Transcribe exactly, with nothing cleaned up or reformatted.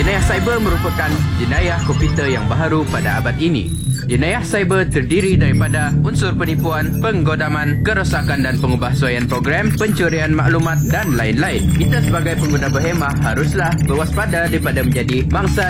Jenayah cyber merupakan jenayah komputer yang baharu pada abad ini. Jenayah cyber terdiri daripada unsur penipuan, penggodaman, kerosakan dan pengubahsuaian program, pencurian maklumat dan lain-lain. Kita sebagai pengguna berhemah haruslah berwaspada daripada menjadi mangsa